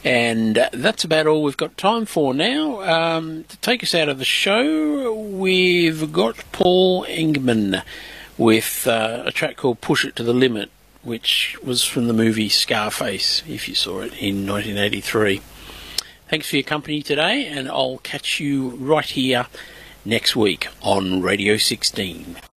And that's about all we've got time for now. To take us out of the show, we've got Paul Engman with a track called Push It to the Limit, which was from the movie Scarface, if you saw it, in 1983. Thanks for your company today, and I'll catch you right here next week on Radio 16.